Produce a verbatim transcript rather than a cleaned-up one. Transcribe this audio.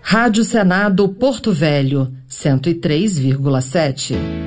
Rádio Senado Porto Velho, cento e três vírgula sete.